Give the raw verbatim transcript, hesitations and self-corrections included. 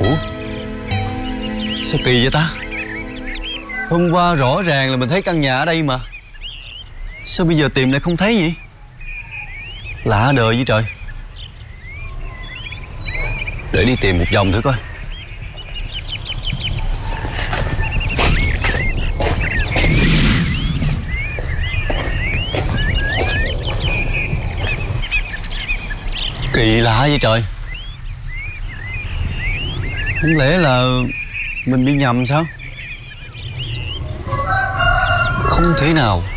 Ủa, sao kỳ vậy ta? Hôm qua rõ ràng là mình thấy căn nhà ở đây mà. Sao bây giờ tìm lại không thấy vậy? Lạ đời vậy trời. Để đi tìm một vòng thử coi. Kỳ lạ vậy trời. Không lẽ là mình bị nhầm sao? Không thể nào.